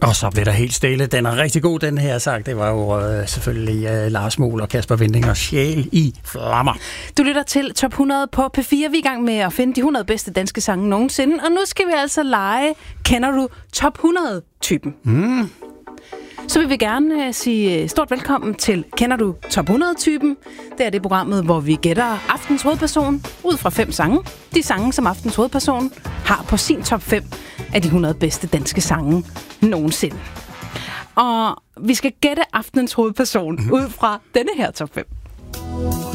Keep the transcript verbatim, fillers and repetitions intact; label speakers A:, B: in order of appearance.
A: Og så blev der helt stille. Den er rigtig god, den her sang. Det var jo øh, selvfølgelig øh, Lars Muhl og Kasper Winding og Sjæl i flammer.
B: Du lytter til Top hundrede på P fire. Vi er i gang med at finde de hundrede bedste danske sange nogensinde. Og nu skal vi altså lege, kender du Top hundrede-typen?
A: Mm.
B: Så vil vi gerne uh, sige stort velkommen til Kender du Top hundrede-typen? Det er det programmet, hvor vi gætter aftens hovedperson ud fra fem sange. De sange, som aftens hovedperson har på sin top fem af de hundrede bedste danske sange nogensinde. Og vi skal gætte aftens hovedperson ud fra denne her top fem.